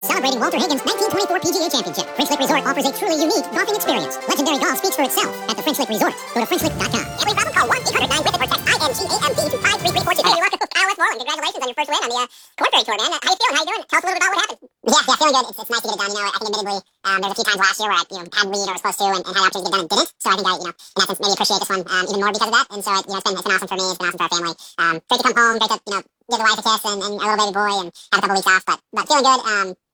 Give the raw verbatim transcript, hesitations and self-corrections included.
Celebrating Walter Higgins' nineteen twenty-four P G A Championship, French Lick Resort offers a truly unique golfing experience. Legendary golf speaks for itself at the French Lick Resort. Go to French Lick dot com. Every problem, call one eight hundred nine Griffith or text I N G A M P to five three three four two. Hey, you're welcome. Alice Moreland, congratulations on your first win on the uh, Corn Ferry Tour, man. Uh, how you feeling? How you doing? Tell us a little bit about what happened. Yeah, yeah, feeling good. It's, it's nice to get it done. You know, I think admittedly, um, there was a few times last year where I, you know, had lead or was supposed to and, and had the opportunity to get it done and didn't. So I think I, you know, in essence, maybe appreciate this one um, even more because of that. And so, it, you know, it's been, it's been awesome for me. It's been awesome for our family. Um, great to come home. Great to, you know, give the wife a kiss and, and our little baby boy and have a couple weeks off. But, but feeling good. Um,